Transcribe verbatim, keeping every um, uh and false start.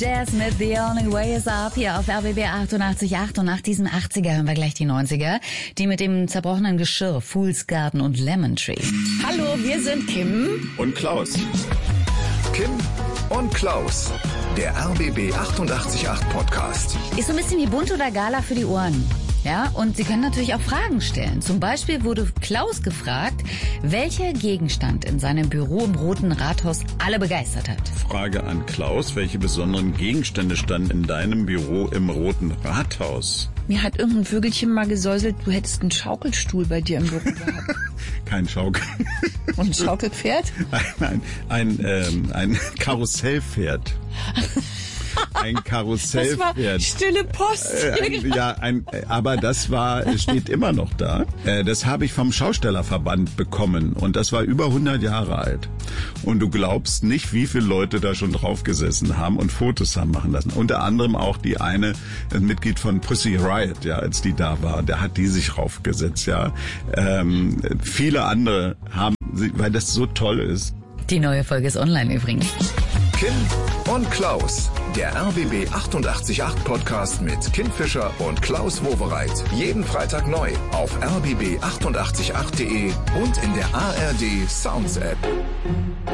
Jazz mit The Only Way Is Up hier auf R B B achtundachtzig Komma acht. Und nach diesen achtziger hören wir gleich die neunziger. Die mit dem zerbrochenen Geschirr, Fool's Garden und Lemon Tree. Hallo, wir sind Kim und Klaus. Kim und Klaus, der R B B achtundachtzig Komma acht Podcast. Ist so ein bisschen wie Bunt oder Gala für die Ohren. Ja, und Sie können natürlich auch Fragen stellen. Zum Beispiel wurde Klaus gefragt, welcher Gegenstand in seinem Büro im Roten Rathaus alle begeistert hat. Frage an Klaus, welche besonderen Gegenstände standen in deinem Büro im Roten Rathaus? Mir hat irgendein Vögelchen mal gesäuselt, du hättest einen Schaukelstuhl bei dir im Büro gehabt. Kein Schaukel. Und ein Schaukelpferd? Nein, ein, ein, ähm, ein Karussellpferd. Ein Karussellpferd. Das war stille Post. Äh, ein, ja, ein, aber das war, steht immer noch da. Äh, das habe ich vom Schaustellerverband bekommen und das war über hundert Jahre alt. Und du glaubst nicht, wie viele Leute da schon drauf gesessen haben und Fotos haben machen lassen. Unter anderem auch die eine, ein Mitglied von Pussy Riot, ja, als die da war, der hat die sich raufgesetzt, ja. Ähm, viele andere haben, weil das so toll ist. Die neue Folge ist online übrigens. Kim und Klaus, der R B B achtundachtzig Komma acht Podcast mit Kim Fischer und Klaus Wowereit. Jeden Freitag neu auf r b b achtundachtzig Komma acht punkt de und in der A R D Sounds App.